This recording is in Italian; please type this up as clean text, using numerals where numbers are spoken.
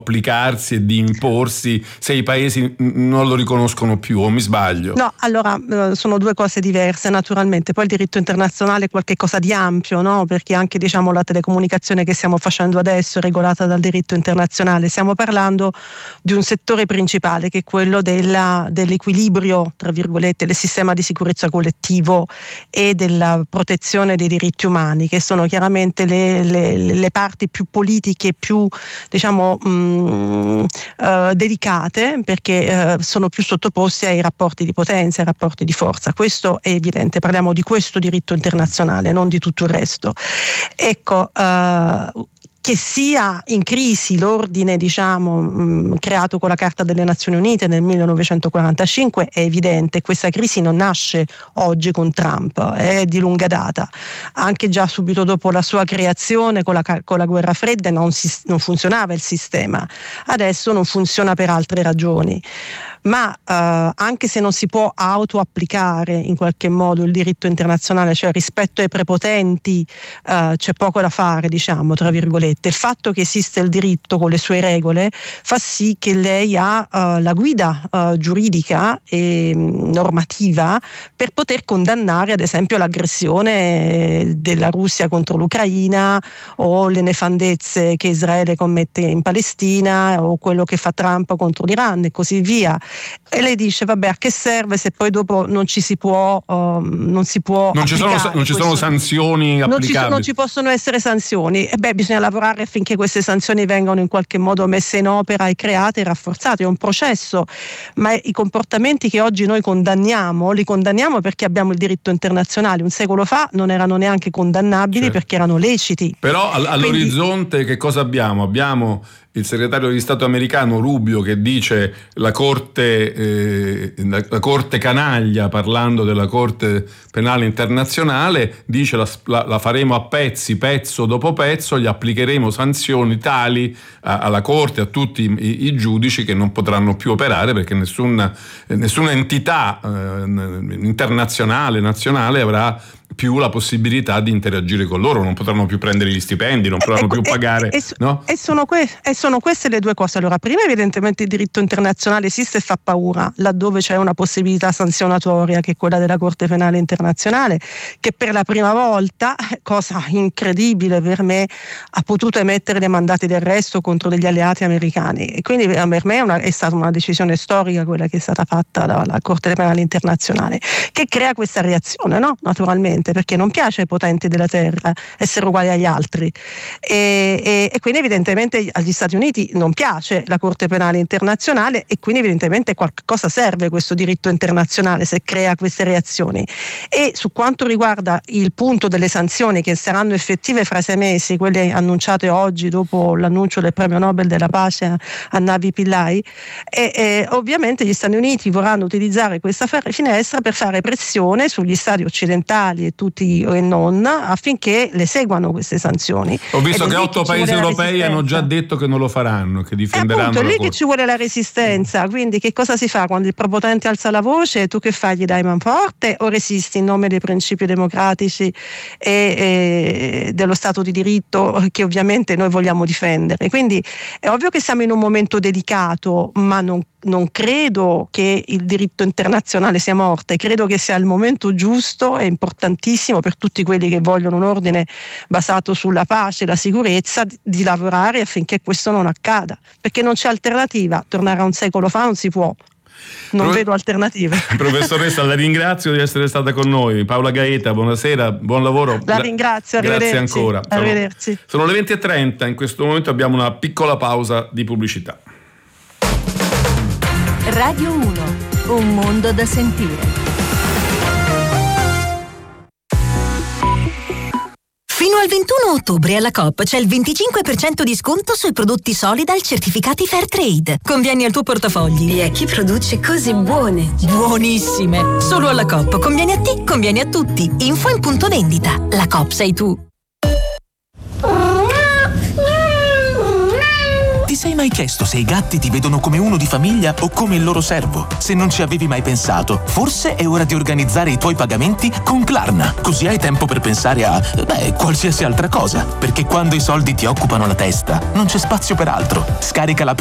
applicarsi e di imporsi se i paesi non lo riconoscono più, o mi sbaglio? No, allora sono due cose diverse naturalmente. Poi il diritto internazionale è qualche cosa di ampio, no? Perché anche la telecomunicazione che stiamo facendo adesso è regolata dal diritto internazionale. Stiamo parlando di un settore principale che è quello dell'equilibrio, tra virgolette, del sistema di sicurezza collettivo e della protezione dei diritti umani, che sono chiaramente le parti più politiche, più delicate, perché sono più sottoposti ai rapporti di potenza, ai rapporti di forza. Questo è evidente, parliamo di questo diritto internazionale, non di tutto il resto. Ecco, che sia in crisi l'ordine creato con la Carta delle Nazioni Unite nel 1945 è evidente. Questa crisi non nasce oggi con Trump, è di lunga data. Anche già subito dopo la sua creazione con la guerra fredda non funzionava il sistema, adesso non funziona per altre ragioni. Ma anche se non si può auto-applicare in qualche modo il diritto internazionale, cioè rispetto ai prepotenti c'è poco da fare, tra virgolette. Il fatto che esiste il diritto con le sue regole fa sì che lei ha la guida giuridica e normativa per poter condannare ad esempio l'aggressione della Russia contro l'Ucraina, o le nefandezze che Israele commette in Palestina, o quello che fa Trump contro l'Iran e così via. E lei dice vabbè, a che serve se poi dopo non ci si può non ci sono sanzioni applicabili, non ci possono essere sanzioni. E bisogna lavorare affinché queste sanzioni vengano in qualche modo messe in opera e create e rafforzate. È un processo, ma i comportamenti che oggi noi condanniamo li condanniamo perché abbiamo il diritto internazionale. Un secolo fa non erano neanche condannabili, certo, perché erano leciti. Però all'orizzonte che cosa abbiamo? Abbiamo il segretario di Stato americano Rubio che dice la corte canaglia, parlando della Corte Penale Internazionale, dice la faremo a pezzi, pezzo dopo pezzo, gli applicheremo sanzioni tali alla Corte, a tutti i giudici, che non potranno più operare perché nessuna entità internazionale, nazionale avrà più la possibilità di interagire con loro, non potranno più prendere gli stipendi, non potranno più pagare. No? E sono queste le due cose. Allora, prima evidentemente il diritto internazionale esiste e fa paura laddove c'è una possibilità sanzionatoria, che è quella della Corte Penale Internazionale, che per la prima volta, cosa incredibile per me, ha potuto emettere dei mandati di arresto contro degli alleati americani. E quindi per me è stata una decisione storica quella che è stata fatta dalla Corte Penale Internazionale, che crea questa reazione, no? Naturalmente, perché non piace ai potenti della terra essere uguali agli altri, e quindi evidentemente agli Stati Uniti non piace la Corte Penale Internazionale, e quindi evidentemente qualcosa serve questo diritto internazionale se crea queste reazioni. E su quanto riguarda il punto delle sanzioni, che saranno effettive fra 6 mesi, quelle annunciate oggi dopo l'annuncio del premio Nobel della pace a Navi Pillai, ovviamente gli Stati Uniti vorranno utilizzare questa finestra per fare pressione sugli stati occidentali tutti e non, affinché le seguano queste sanzioni. Ho visto che 8 paesi europei hanno già detto che non lo faranno, che difenderanno. Appunto, è lì che ci vuole la resistenza. Quindi che cosa si fa quando il prepotente alza la voce? Tu che fai? Gli dai man forte o resisti in nome dei principi democratici e dello Stato di diritto, che ovviamente noi vogliamo difendere? Quindi è ovvio che siamo in un momento delicato, ma non credo che il diritto internazionale sia morto, credo che sia il momento giusto e importantissimo per tutti quelli che vogliono un ordine basato sulla pace e la sicurezza di lavorare affinché questo non accada, perché non c'è alternativa. Tornare a un secolo fa non si può. Non vedo alternative. Professoressa, la ringrazio di essere stata con noi. Paola Gaeta, buonasera, buon lavoro. La ringrazio, arrivederci. Grazie ancora. Arrivederci. Sono le 20:30, in questo momento abbiamo una piccola pausa di pubblicità. Radio 1, un mondo da sentire. Fino al 21 ottobre alla Coop c'è il 25% di sconto sui prodotti Solidal certificati Fairtrade. Convieni al tuo portafogli e a chi produce cose buone. Buonissime! Solo alla Coop. Convieni a te, convieni a tutti. Info in punto vendita. La Coop sei tu. Ti sei mai mai chiesto se i gatti ti vedono come uno di famiglia o come il loro servo? Se non ci avevi mai pensato, forse è ora di organizzare i tuoi pagamenti con Klarna. Così hai tempo per pensare a, qualsiasi altra cosa. Perché quando i soldi ti occupano la testa, non c'è spazio per altro. Scarica la